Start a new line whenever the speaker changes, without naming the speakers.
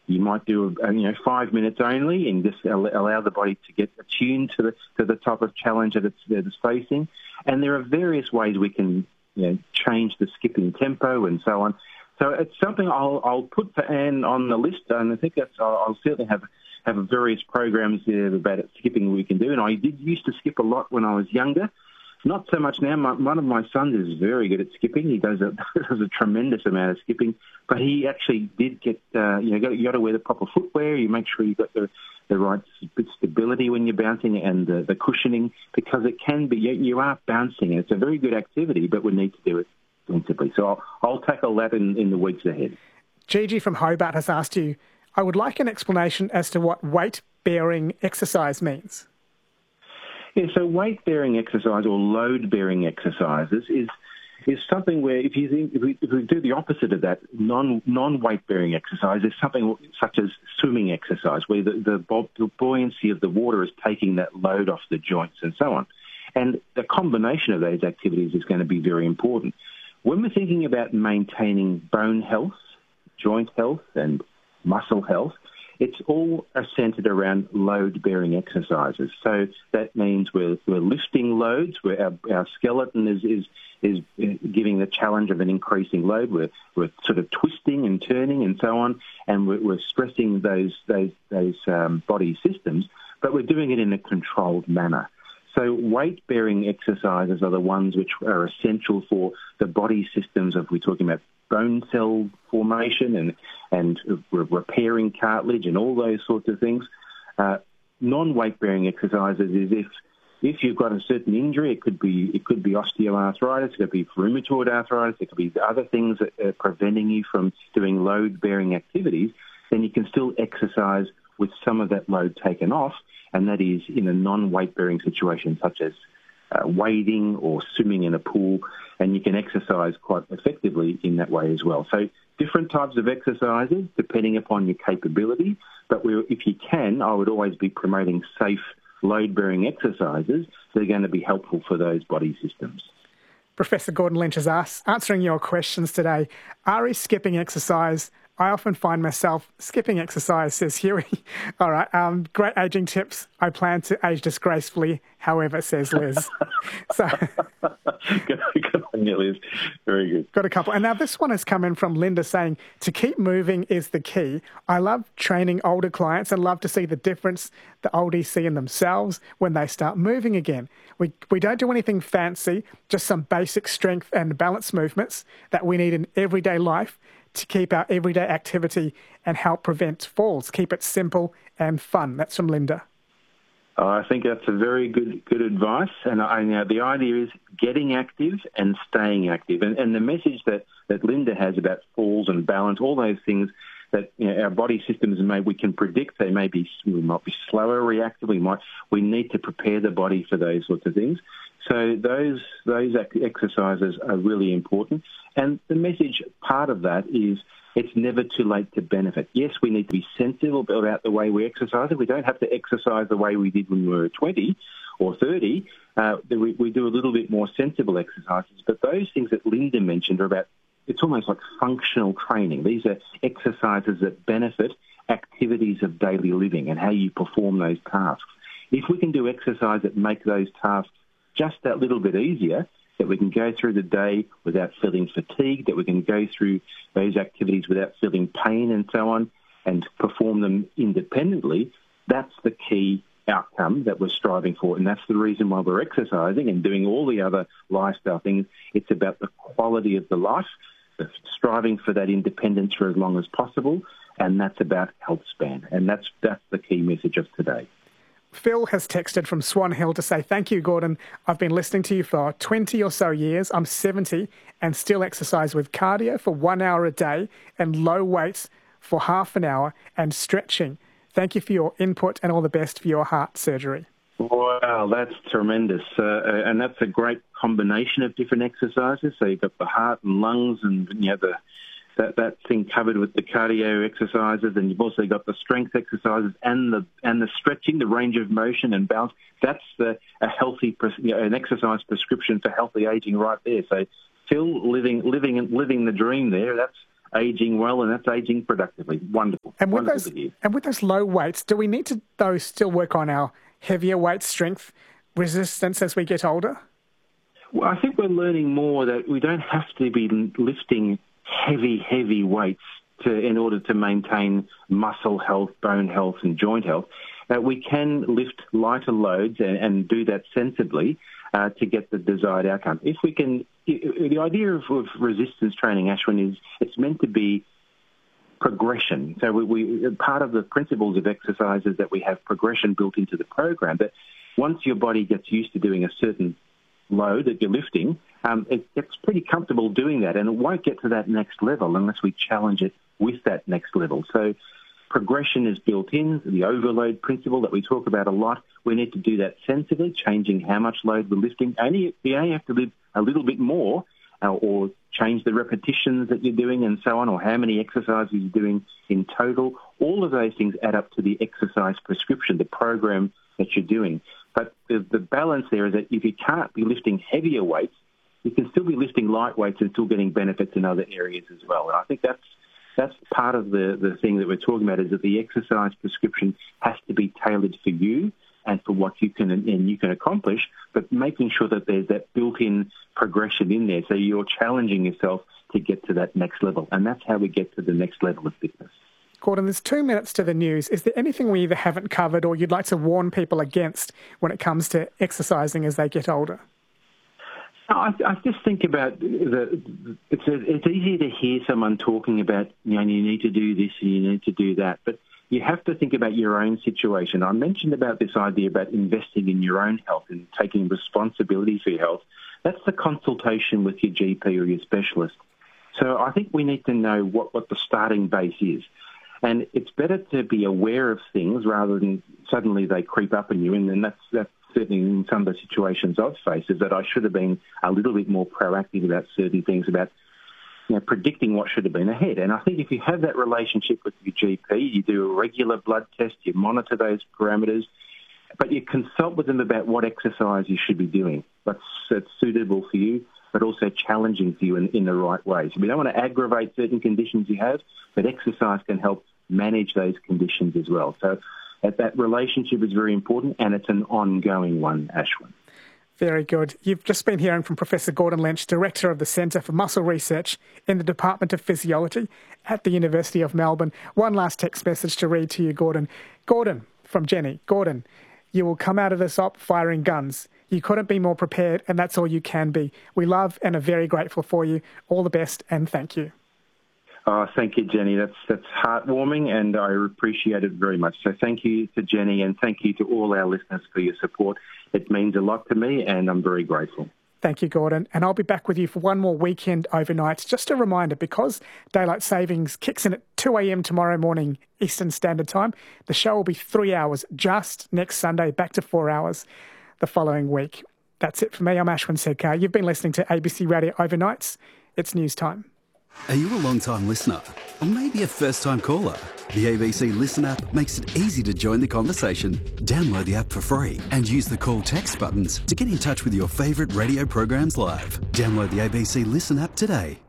You might do 5 minutes only, and just allow the body to get attuned to the type of challenge that it's facing. And there are various ways we can change the skipping tempo and so on. So it's something I'll put for Anne on the list, and I think I'll certainly have various programs there about skipping we can do. And I used to skip a lot when I was younger. Not so much now. One of my sons is very good at skipping. He does a tremendous amount of skipping, but he actually did get, you got to wear the proper footwear. You make sure you've got the right stability when you're bouncing and the cushioning, because it can be, you are bouncing. It's a very good activity, but we need to do it sensibly. So I'll tackle that in the weeks ahead.
Gigi from Hobart has asked you, I would like an explanation as to what weight-bearing exercise means.
Yeah, so weight-bearing exercise or load-bearing exercises is something where if we do the opposite of that, non-weight-bearing exercise is something such as swimming exercise, where the buoyancy of the water is taking that load off the joints and so on. And the combination of those activities is going to be very important. When we're thinking about maintaining bone health, joint health and muscle health, it's all centred around load-bearing exercises. So that means we're lifting loads, where our skeleton is giving the challenge of an increasing load. We're sort of twisting and turning and so on, and we're stressing those body systems, but we're doing it in a controlled manner. So weight-bearing exercises are the ones which are essential for the body systems if we're talking about bone cell formation and repairing cartilage and all those sorts of things. Non-weight-bearing exercises is if you've got a certain injury, it could be osteoarthritis, it could be rheumatoid arthritis, it could be other things that are preventing you from doing load-bearing activities, then you can still exercise with some of that load taken off, and that is in a non-weight-bearing situation such as wading or swimming in a pool, and you can exercise quite effectively in that way as well. So different types of exercises depending upon your capability, but if you can, I would always be promoting safe load-bearing exercises that are going to be helpful for those body systems.
Professor Gordon Lynch is answering your questions today. Ari, skipping exercise. I often find myself skipping exercise, says Huey. All right, great ageing tips. I plan to age disgracefully, however, says Liz. So,
good on you, Liz. Very good.
Got a couple. And now this one has come in from Linda saying, to keep moving is the key. I love training older clients and love to see the difference the oldies see in themselves when they start moving again. We don't do anything fancy, just some basic strength and balance movements that we need in everyday life to keep our everyday activity and help prevent falls. Keep it simple and fun. That's from Linda.
I think that's a very good advice. And the idea is getting active and staying active. And the message that Linda has about falls and balance, all those things that our body systems we can predict we might be slower reactive. We need to prepare the body for those sorts of things. So those exercises are really important. And the message part of that is it's never too late to benefit. Yes, we need to be sensible about the way we exercise. We don't have to exercise the way we did when we were 20 or 30. We do a little bit more sensible exercises. But those things that Linda mentioned are about, it's almost like functional training. These are exercises that benefit activities of daily living and how you perform those tasks. If we can do exercise that make those tasks just that little bit easier, that we can go through the day without feeling fatigued, that we can go through those activities without feeling pain and so on, and perform them independently, that's the key outcome that we're striving for. And that's the reason why we're exercising and doing all the other lifestyle things. It's about the quality of the life, striving for that independence for as long as possible, and that's about health span. And that's the key message of today.
Phil has texted from Swan Hill to say, thank you, Gordon. I've been listening to you for 20 or so years. I'm 70 and still exercise with cardio for 1 hour a day and low weights for half an hour and stretching. Thank you for your input and all the best for your heart surgery.
Wow, that's tremendous. And that's a great combination of different exercises. So you've got the heart and lungs and that thing covered with the cardio exercises, and you've also got the strength exercises and the stretching, the range of motion and balance. That's a healthy, an exercise prescription for healthy aging right there. So Phil, living the dream there. That's ageing well, and that's ageing productively. Wonderful.
And with
Wonderful to hear.
those low weights, do we need to, though, still work on our heavier weight strength resistance as we get older?
Well, I think we're learning more that we don't have to be lifting heavy weights in order to maintain muscle health, bone health, and joint health. We can lift lighter loads and do that sensibly to get the desired outcome. If we can, the idea of resistance training, Ashwin, is it's meant to be progression. So we part of the principles of exercise is that we have progression built into the program. But once your body gets used to doing a certain load that you're lifting, it gets pretty comfortable doing that, and it won't get to that next level unless we challenge it with that next level. So progression is built in, the overload principle that we talk about a lot. We need to do that sensibly, changing how much load we're lifting. You only have to lift a little bit more or change the repetitions that you're doing and so on, or how many exercises you're doing in total. All of those things add up to the exercise prescription, the program that you're doing. But the balance there is that if you can't be lifting heavier weights, you can still be lifting light weights and still getting benefits in other areas as well. And I think that's part of the thing that we're talking about, is that the exercise prescription has to be tailored for you and for what you can accomplish, but making sure that there's that built-in progression in there, so you're challenging yourself to get to that next level. And that's how we get to the next level of fitness.
Gordon, there's 2 minutes to the news. Is there anything we either haven't covered or you'd like to warn people against when it comes to exercising as they get older?
I just think about it's easy to hear someone talking about, you need to do this and you need to do that, but you have to think about your own situation. I mentioned about this idea about investing in your own health and taking responsibility for your health. That's the consultation with your GP or your specialist. So I think we need to know what the starting base is. And it's better to be aware of things rather than suddenly they creep up on you. And then that's certainly in some of the situations I've faced, is that I should have been a little bit more proactive about certain things, about predicting what should have been ahead. And I think if you have that relationship with your GP, you do a regular blood test, you monitor those parameters, but you consult with them about what exercise you should be doing that's suitable for you, but also challenging for you in the right way. So we don't want to aggravate certain conditions you have, but exercise can help manage those conditions as well. So that relationship is very important, and it's an ongoing one, Ashwin.
Very good. You've just been hearing from Professor Gordon Lynch, Director of the Centre for Muscle Research in the Department of Physiology at the University of Melbourne. One last text message to read to you, Gordon. Gordon, from Jenny. Gordon, you will come out of this op firing guns. You couldn't be more prepared, and that's all you can be. We love and are very grateful for you. All the best, and thank you.
Oh, thank you, Jenny. That's heartwarming, and I appreciate it very much. So thank you to Jenny, and thank you to all our listeners for your support. It means a lot to me, and I'm very grateful.
Thank you, Gordon. And I'll be back with you for one more weekend overnight. Just a reminder, because Daylight Savings kicks in at 2 a.m. tomorrow morning, Eastern Standard Time, the show will be 3 hours just next Sunday, back to 4 hours the following week. That's it for me. I'm Ashwin Sedkar. You've been listening to ABC Radio Overnights. It's news time.
Are you a long-time listener? Or maybe a first-time caller? The ABC Listen app makes it easy to join the conversation. Download the app for free and use the call text buttons to get in touch with your favourite radio programs live. Download the ABC Listen app today.